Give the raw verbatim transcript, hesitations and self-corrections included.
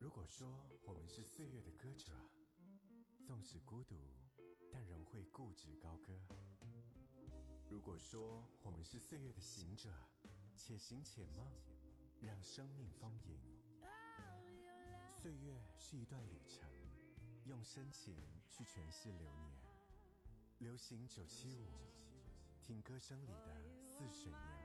如果说我们是岁月的歌者，纵使孤独，但仍会固执高歌；如果说我们是岁月的行者，且行且梦，让生命丰盈。岁月是一段旅程，用深情去诠释流年。流行九七五，听歌声里的似水年